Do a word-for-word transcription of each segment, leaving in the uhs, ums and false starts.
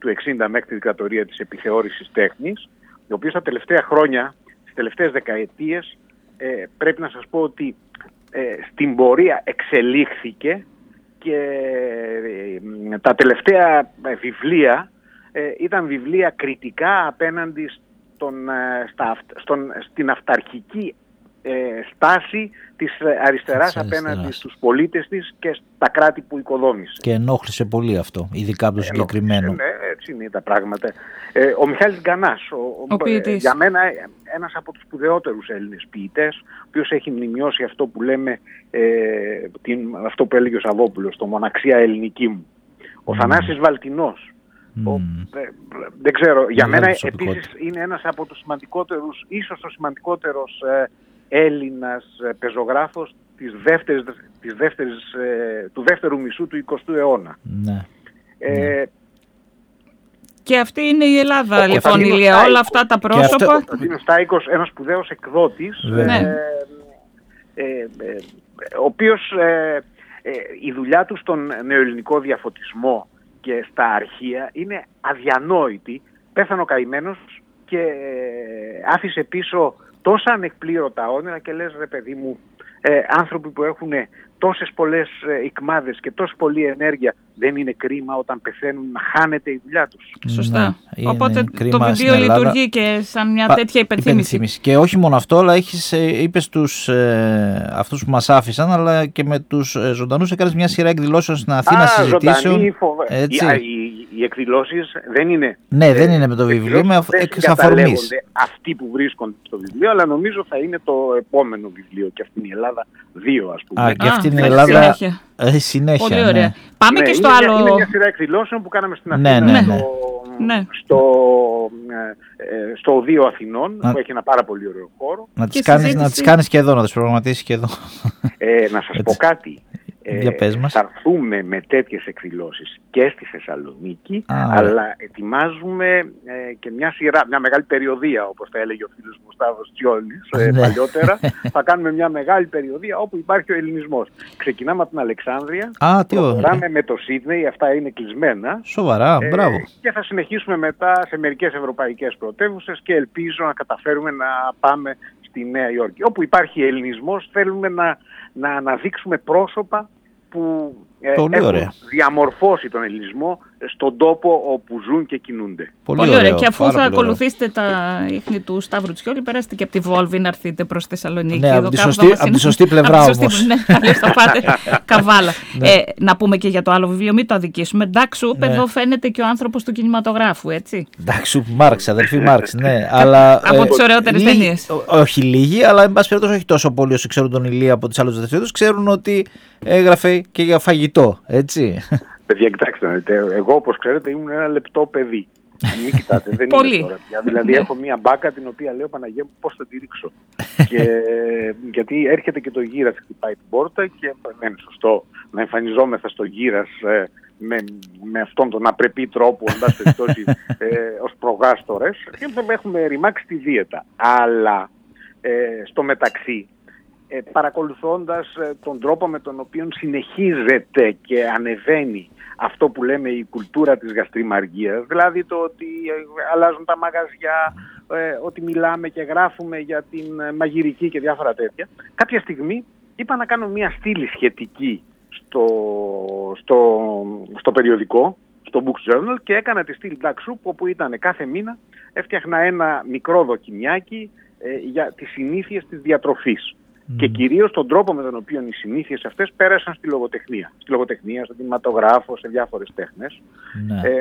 του εξήντα μέχρι τη δικτατορία της επιθεώρησης τέχνης, η οποία στα τελευταία χρόνια, στις τελευταίες δεκαετίες, ε, πρέπει να σας πω ότι ε, στην πορεία εξελίχθηκε και ε, τα τελευταία βιβλία ε, ήταν βιβλία κριτικά απέναντι στον, ε, στα, στον, στην αυταρχική ε, στάση της αριστεράς απέναντι στους πολίτες της και στα κράτη που οικοδόμησε. Και ενόχλησε πολύ αυτό, ειδικά από το συγκεκριμένο. Ναι, έτσι είναι τα πράγματα. Ε, ο Μιχάλης Γκανάς, ο, ο, ε, για μένα ένας από τους σπουδαιότερους Έλληνες ποιητές, ο οποίος έχει μνημειώσει αυτό που λέμε, ε, την, αυτό που έλεγε ο Σαββόπουλος, το μοναξία ελληνική μου. Ο mm. Θανάσης Βαλτινός. Mm. Ο, ε, δεν ξέρω, για μένα επίσης είναι ένας από τους σημαντικότερους, ίσως ο σημαντικότερος ε, Έλληνας ε, πεζογράφος της δεύτερης, της δεύτερης, ε, του δεύτερου μισού του εικοστού αιώνα. Ναι. Ε, ναι. Και αυτή είναι η Ελλάδα, ο, λοιπόν, Ηλία, όλα αυτά τα πρόσωπα. Ο Κωνσταντίνος Στάικος, ένας σπουδαίος εκδότης, ναι. ε, ε, ε, ο οποίος ε, ε, η δουλειά του στον νεοελληνικό διαφωτισμό και στα αρχεία είναι αδιανόητη. Πέθανε ο καημένος και ε, άφησε πίσω τόσα ανεκπλήρωτα όνειρα και λες, ρε παιδί μου, ε, άνθρωποι που έχουν τόσες πολλές ε, ικμάδες και τόση πολλή ενέργεια, δεν είναι κρίμα όταν πεθαίνουν να χάνεται η δουλειά τους? Σωστά. Ναι, οπότε το βιβλίο λειτουργεί και σαν μια Πα, τέτοια υπενθύμηση. υπενθύμηση. Και όχι μόνο αυτό, αλλά έχεις, είπες τους, ε, αυτούς που μας άφησαν, αλλά και με τους ε, ζωντανούς έκανες μια σειρά εκδηλώσεων στην Αθήνα, Α, συζητήσεων. Έτσι. Οι, οι, οι εκδηλώσεις δεν είναι... Ναι, δεν είναι με το βιβλίο, με εξ αφορμής. Αυτοί που βρίσκονται στο βιβλίο, αλλά νομίζω θα είναι το επόμενο βιβλίο, και αυτή είναι η Ελλάδα δύο, ας πούμε. Α, και αυτή είναι η Ελλάδα... Συνέχεια. Ε, συνέχεια. Πολύ ωραία. Ναι. Πάμε ναι, και στο είναι, άλλο. Είναι μια σειρά εκδηλώσεων που κάναμε στην Αθήνα, ναι, ναι, στο, ναι. στο, ε, στο Οδείο Αθηνών, να, που έχει ένα πάρα πολύ ωραίο χώρο. Να τις κάνεις, να τις κάνεις και εδώ, να τις προγραμματίσεις και εδώ. Ε, να σας πω κάτι. Ε, θα έρθουμε με τέτοιες εκδηλώσεις και στη Θεσσαλονίκη, Α, αλλά ετοιμάζουμε ε, και μια σειρά, μια μεγάλη περιοδεία, όπως τα έλεγε ο φίλος μου Σταύρος Τσιόλης ε, παλιότερα. Θα κάνουμε μια μεγάλη περιοδεία όπου υπάρχει ο ελληνισμός. Ξεκινάμε από την Αλεξάνδρεια, Α, τι προχωράμε με το Σίδνεϊ, αυτά είναι κλεισμένα. Σοβαρά, ε, μπράβο. Και θα συνεχίσουμε μετά σε μερικές ευρωπαϊκές πρωτεύουσες και ελπίζω να καταφέρουμε να πάμε στη Νέα Υόρκη. Όπου υπάρχει ελληνισμός, θέλουμε να, να αναδείξουμε πρόσωπα που ε, έχουν ωραία. διαμορφώσει τον ελληνισμό στον τόπο όπου ζουν και κινούνται. Πολύ, πολύ ωραία. Και αφού θα ακολουθήσετε τα ίχνη του Σταύρου Τσιόλη, περάσετε και από τη Βόλβη να έρθετε προς Θεσσαλονίκη. Ναι, από τη σωστή, απ είναι... σωστή πλευρά όμως. Ναι, αλλιώς θα πάτε καβάλα. ναι. ε, να πούμε και για το άλλο βιβλίο, μην το αδικήσουμε. Ντάξουπ, ναι. Εδώ φαίνεται και ο άνθρωπος του κινηματογράφου, έτσι. Ντάξουπ, Μάρξ, αδερφή Μάρξ, ναι. αλλά, από ε, τις ωραιότερες λί... ταινίες. Όχι λίγοι, αλλά εν πάση περιπτώσει όχι τόσο πολύ όσοι ξέρουν τον Ηλία από τις άλλες δραστηριότητες, ξέρουν ότι έγραφε και για φαγητό, έτσι. Παιδιά, κοιτάξτε, εγώ όπως ξέρετε ήμουν ένα λεπτό παιδί. Μην κοιτάτε, δεν είναι τώρα πια. Δηλαδή έχω μία μπάκα την οποία λέω, Παναγία μου, πώς θα τη ρίξω. και, γιατί έρχεται και το γύρας, χτυπάει την πόρτα και δεν είναι σωστό να εμφανιζόμεθα στο γύρας ε, με, με αυτόν τον απρεπή τρόπο, εν πάση περιπτώσει, ε, ως προγάστορες. Και έχουμε ρημάξει τη δίαιτα. Αλλά ε, στο μεταξύ, ε, παρακολουθώντας ε, τον τρόπο με τον οποίο συνεχίζεται και ανεβαίνει αυτό που λέμε η κουλτούρα της γαστριμαργίας, δηλαδή το ότι αλλάζουν τα μαγαζιά, ε, ότι μιλάμε και γράφουμε για την μαγειρική και διάφορα τέτοια. Κάποια στιγμή είπα να κάνω μια στήλη σχετική στο, στο, στο περιοδικό, στο Book Journal, και έκανα τη στήλη Black Soup, όπου ήταν κάθε μήνα έφτιαχνα ένα μικρό δοκιμιάκι ε, για τις συνήθειες της διατροφής. Mm. Και κυρίως τον τρόπο με τον οποίο οι συνήθειες αυτές πέρασαν στη λογοτεχνία. Στη λογοτεχνία, στον κινηματογράφο, σε διάφορες τέχνες. Mm. Ε,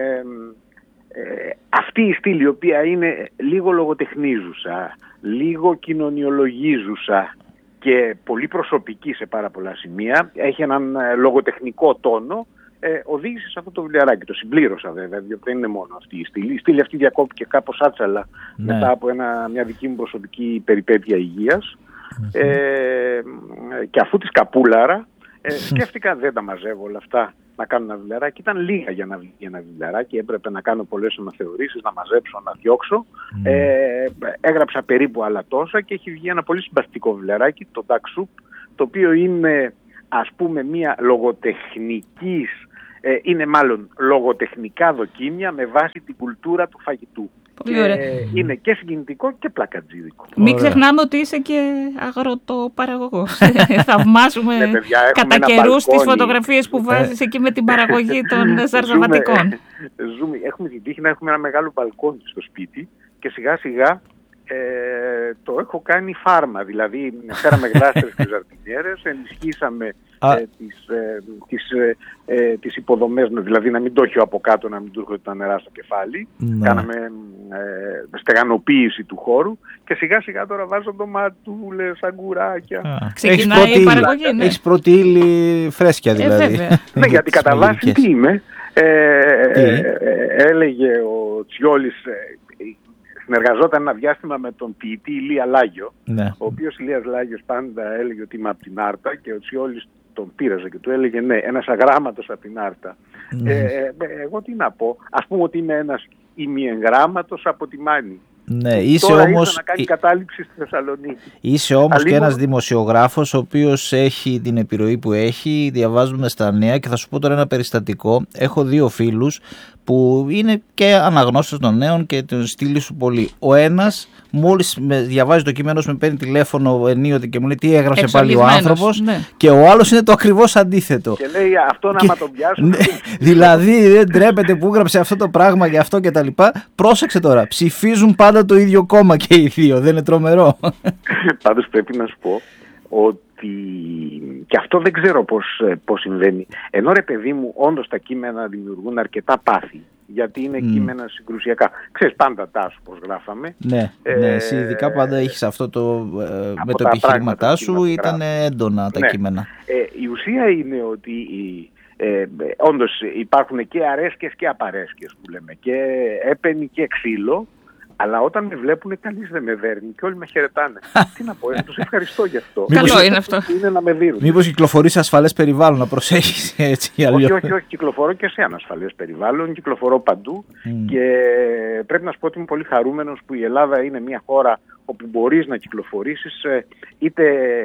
ε, αυτή η στήλη, η οποία είναι λίγο λογοτεχνίζουσα, λίγο κοινωνιολογίζουσα και πολύ προσωπική σε πάρα πολλά σημεία, έχει έναν ε, λογοτεχνικό τόνο, ε, οδήγησε σε αυτό το βιβλιαράκι. Το συμπλήρωσα βέβαια, διότι δεν είναι μόνο αυτή η στήλη. Η στήλη αυτή διακόπηκε κάπως άτσαλα mm. μετά από ένα, μια δική μου προσωπική περιπέτεια υγείας. Mm-hmm. Ε, και αφού τη καπούλαρα, ε, σκέφτηκα δεν τα μαζεύω όλα αυτά να κάνω ένα βιβλιαράκι. Ήταν λίγα για να βγει ένα βιβλιαράκι, έπρεπε να κάνω πολλές αναθεωρήσεις, να μαζέψω, να διώξω. Mm. Ε, έγραψα περίπου άλλα τόσα και έχει βγει ένα πολύ συμπαστικό βιβλιαράκι, το Ντάξουπ, το οποίο είναι, ας πούμε, μια λογοτεχνικής Ε, είναι μάλλον λογοτεχνικά δοκίμια με βάση την κουλτούρα του φαγητού. Πολύ ωραία. Και είναι και συγκινητικό και πλακατζίδικο. Μην ξεχνάμε ότι είσαι και αγροτοπαραγωγός. Θαυμάζουμε ναι, παιδιά, κατά καιρούς τις φωτογραφίες που βάζεις εκεί με την παραγωγή των ζαρζαβατικών. Ζούμε, ζούμε, έχουμε την τύχη να έχουμε ένα μεγάλο μπαλκόνι στο σπίτι και σιγά σιγά ε, το έχω κάνει φάρμα. Δηλαδή φέραμε γλάστρες και ζαρτινιέρες, ενισχύσαμε ε, τις, ε, τις, ε, ε, τις υποδομές, δηλαδή να μην το έχει από κάτω, να μην του έρχονται τα νερά στο κεφάλι. Ναι. Κάναμε ε, στεγανοποίηση του χώρου και σιγά σιγά τώρα βάζω ντοματούλες, αγκουράκια. Ξεκινάει η παραγωγή. Ναι. Έχεις πρώτη ύλη φρέσκια δηλαδή. Ε, ναι, γιατί κατά βάση τι είμαι. Ε, ε, ε, έλεγε ο Τσιόλης, ε, συνεργαζόταν ένα διάστημα με τον ποιητή Ηλία Λάγιο, ναι. Ο οποίος Ηλίας Λάγιος πάντα έλεγε ότι είμαι από την Άρτα και ο Τσιόλης τον πείραζε και του έλεγε ναι, ένας αγράμματος από την Άρτα. Ναι. Ε, ε, εγώ τι να πω, ας πούμε ότι είμαι ένας ημιεγγράμματος από τη Μάνη. Ναι, είσαι τώρα όμως... ήρθα να κάνει κατάληψη στη Θεσσαλονίκη. Είσαι όμως Αλλήμον... και ένας δημοσιογράφος ο οποίος έχει την επιρροή που έχει, διαβάζουμε στα νέα και θα σου πω τώρα ένα περιστατικό. Έχω δύο φίλους που είναι και αναγνώστες των νέων και τον στείλει σου πολύ. Ο ένας μόλις με διαβάζει το κείμενο με παίρνει τηλέφωνο ενίοτε και μου λέει τι έγραψε πάλι ο άνθρωπος, ναι. Και ο άλλος είναι το ακριβώς αντίθετο. Και λέει αυτό να μα τον πιάσουν. Ναι, δηλαδή δεν τρέπεται που έγραψε αυτό το πράγμα και αυτό και τα λοιπά. Πρόσεξε τώρα, ψηφίζουν πάντα το ίδιο κόμμα και οι δύο, δεν είναι τρομερό? Πάντως πρέπει να σου πω ότι και αυτό δεν ξέρω πώς, πώς συμβαίνει. Ενώ ρε παιδί μου, όντως τα κείμενα δημιουργούν αρκετά πάθη, γιατί είναι mm. κείμενα συγκρουσιακά. Ξέρεις πάντα Τάσου πώς γράφαμε. Ναι, ε, ναι, εσύ ειδικά πάντα έχεις αυτό το, ε, με το επιχείρηματά σου ήταν έντονα τα ναι. κείμενα. Ε, η ουσία είναι ότι ε, όντως υπάρχουν και αρέσκειες και απαρέσκειες που λέμε, και έπαινη και ξύλο. Αλλά όταν με βλέπουν, κανείς δεν με δέρνει και όλοι με χαιρετάνε. Τι να πω, τους ευχαριστώ γι' αυτό. Καλό είναι αυτό. Είναι να με δίνουν. Μήπως κυκλοφορείς σε ασφαλές περιβάλλον, να προσέχεις έτσι αλλιώς? Όχι, όχι, όχι, κυκλοφορώ και σε ανασφαλές περιβάλλον, κυκλοφορώ παντού mm. και πρέπει να σου πω ότι είμαι πολύ χαρούμενος που η Ελλάδα είναι μια χώρα όπου μπορείς να κυκλοφορήσεις, είτε,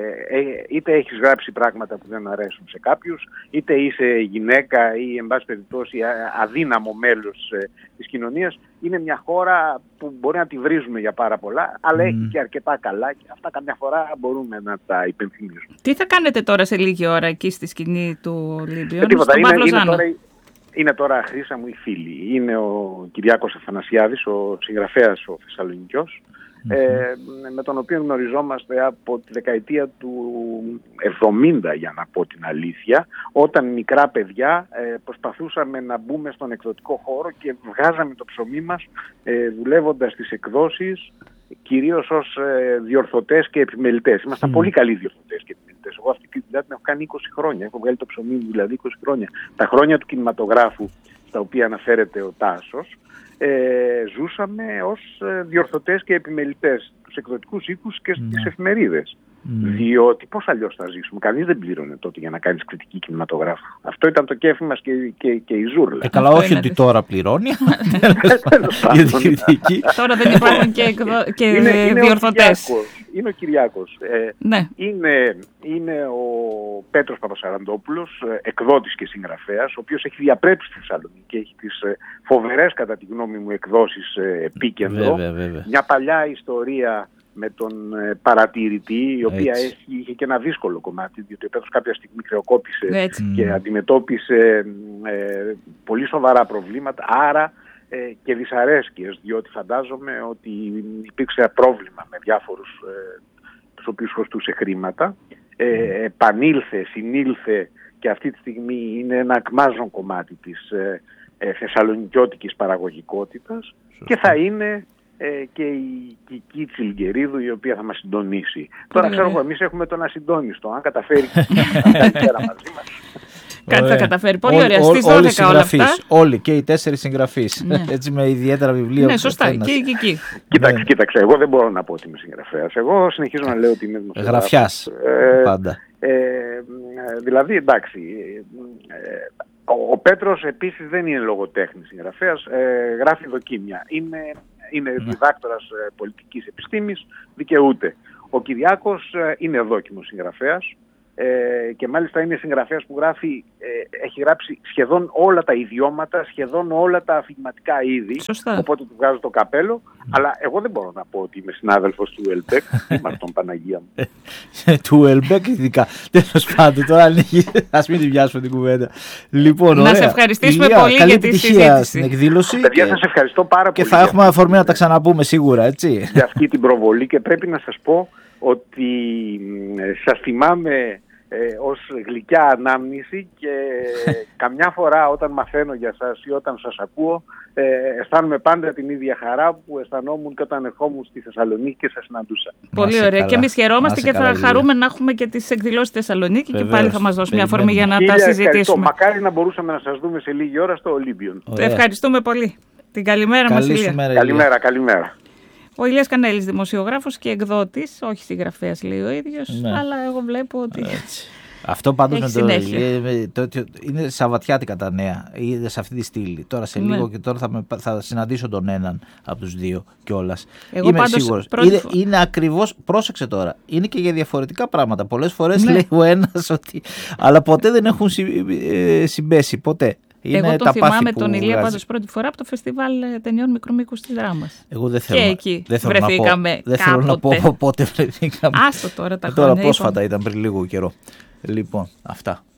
είτε έχεις γράψει πράγματα που δεν αρέσουν σε κάποιους, είτε είσαι γυναίκα ή εν πάση περιπτώσει αδύναμο μέλος της κοινωνίας. Είναι μια χώρα που μπορεί να τη βρίζουμε για πάρα πολλά, αλλά mm. έχει και αρκετά καλά και αυτά καμιά φορά μπορούμε να τα υπενθυμίσουμε. Τι θα κάνετε τώρα σε λίγη ώρα εκεί στη σκηνή του Ολύμπιου? Ε, τίποτα, είναι, είναι, τώρα, είναι τώρα Χρύσα μου η φίλη. Είναι ο Κυριάκος Αθανασιάδης, ο συγγραφέας ο Θεσσαλονικιός, mm-hmm. ε, με τον οποίο γνωριζόμαστε από τη δεκαετία του εβδομήντα, για να πω την αλήθεια, όταν μικρά παιδιά ε, προσπαθούσαμε να μπούμε στον εκδοτικό χώρο και βγάζαμε το ψωμί μας ε, δουλεύοντας τις εκδόσεις, κυρίως ως ε, διορθωτές και επιμελητές. Ήμασταν mm. πολύ καλοί διορθωτές και επιμελητές. Εγώ αυτή τη δουλειά την έχω κάνει είκοσι χρόνια. Έχω βγάλει το ψωμί μου δηλαδή είκοσι χρόνια. Τα χρόνια του κινηματογράφου, στα οποία αναφέρεται ο Τάσος, ε, ζούσαμε ως ε, διορθωτές και επιμελητές στους εκδοτικούς οίκους και στις mm. εφημερίδες. Mm. Διότι πώς αλλιώς θα ζήσουμε? Κανείς δεν πλήρωνε τότε για να κάνεις κριτική κινηματογράφου. Αυτό ήταν το κέφι μας και, και, και η ζούρλα. Ε, καλά, όχι ότι τώρα πληρώνει. Για την κριτική. Τώρα δεν υπάρχουν και, εκδο... και είναι, είναι διορθωτές. Ο είναι ο Κυριάκος. Ε, ναι. είναι, είναι ο Πέτρος Παπασαραντόπουλος, εκδότης και συγγραφέας, ο οποίος έχει διαπρέψει στη Θεσσαλονίκη και έχει τις φοβερές, κατά τη γνώμη μου, εκδόσεις επίκεντρο. Βέβαια, βέβαια. Μια παλιά ιστορία με τον ε, παρατηρητή, η οποία έχει, είχε και ένα δύσκολο κομμάτι, διότι ο Πέτρος κάποια στιγμή χρεοκόπησε Έτσι. και αντιμετώπισε ε, πολύ σοβαρά προβλήματα, άρα ε, και δυσαρέσκειες, διότι φαντάζομαι ότι υπήρξε πρόβλημα με διάφορους ε, τους οποίους χρωστούσε χρήματα, ε, επανήλθε, συνήλθε και αυτή τη στιγμή είναι ένα ακμάζον κομμάτι της ε, ε, θεσσαλονικιώτικης παραγωγικότητας και θα είναι Ε, και η Κική Τσιλγκερίδου, η οποία θα μας συντονίσει. Τώρα ξέρω εγώ, εμείς έχουμε τον ασυντόνιστο. Αν καταφέρει και να κάνει πέρα μαζί μας. Κάτι θα καταφέρει. Πολύ ωραία. Στις δώδεκα όλα αυτά. Όλοι και οι τέσσερις συγγραφείς. Ναι. Έτσι με ιδιαίτερα βιβλία. Ναι, σωστά. Και η Κική. Κοίταξε, ναι. κοίταξε. Εγώ δεν μπορώ να πω ότι είμαι συγγραφέας. Εγώ συνεχίζω να λέω ότι είμαι δημοσιογράφος. Γραφιάς. Ε, πάντα. Ε, δηλαδή, εντάξει. Ε, ο, ο Πέτρος επίσης δεν είναι λογοτέχνης συγγραφέας. Ε, γράφει δοκίμια. Είναι. Είναι mm. διδάκτορας ε, πολιτικής επιστήμης, δικαιούται. Ο Κυριάκος ε, είναι δόκιμος συγγραφέας, Ε, και μάλιστα είναι συγγραφέας που γράφει, ε, έχει γράψει σχεδόν όλα τα ιδιώματα, σχεδόν όλα τα αφηγηματικά είδη. Σωστά. Οπότε του βγάζω το καπέλο. Αλλά εγώ δεν μπορώ να πω ότι είμαι συνάδελφος του Ελμπέκ. Είμαι τον Παναγία μου. Του Ελμπέκ ειδικά. Τέλος πάντων, τώρα ας μην την πιάσουμε την κουβέντα. Λοιπόν, να ωραία. σε ευχαριστήσουμε Ηλία, πολύ καλή για τη επιτυχία συζήτηση στην εκδήλωση. Παιδιά, και... σας ευχαριστώ πάρα και πολύ. Και θα έχουμε αφορμή να τα ξαναπούμε σίγουρα, έτσι. Για αυτή την προβολή, και πρέπει να σας πω ότι σας θυμάμαι ε, ως γλυκιά ανάμνηση και καμιά φορά όταν μαθαίνω για σας ή όταν σας ακούω ε, αισθάνομαι πάντα την ίδια χαρά που αισθανόμουν και όταν ερχόμουν στη Θεσσαλονίκη και σας συναντούσα. Πολύ ωραία. Καλά. Και εμείς χαιρόμαστε και θα χαρούμε να έχουμε και τις εκδηλώσεις στη Θεσσαλονίκη. Βεβαίως. Και πάλι θα μας δώσει μια αφορμή για να Χίλια τα συζητήσουμε. Ευχαριστώ. Μακάρι να μπορούσαμε να σας δούμε σε λίγη ώρα στο Ολύμπιον. Ευχαριστούμε πολύ. Την καλημέρα μας, Ηλία. Καλημέρα, καλημέρα. Ο Ηλίας Κανέλης, δημοσιογράφος και εκδότης, όχι συγγραφέας λέει ο ίδιος, ναι. Αλλά εγώ βλέπω ότι... Έτσι. Αυτό πάντως με το, το, το, είναι σαββατιάτικα τα νέα, είναι σε αυτή τη στήλη. Τώρα σε ναι. λίγο και τώρα θα, με, θα συναντήσω τον έναν από τους δύο κιόλας. Εγώ είμαι σίγουρος. Είναι, είναι ακριβώς, πρόσεξε τώρα, είναι και για διαφορετικά πράγματα. Πολλές φορές ναι. λέει ο ένας ότι, αλλά ποτέ δεν έχουν συμπέσει, ποτέ. Είναι Εγώ τον τα θυμάμαι τον Ηλία πάντως πρώτη φορά από το φεστιβάλ ταινιών μικρομήκους της Δράμας. Εγώ δεν θέλω, και εκεί δεν θέλω βρεθήκαμε να πω, δεν θέλω να πω πότε βρεθήκαμε. Άστο τώρα τα τώρα χρόνια. Τώρα πρόσφατα είπαμε. Ήταν πριν λίγο καιρό. Λοιπόν, αυτά.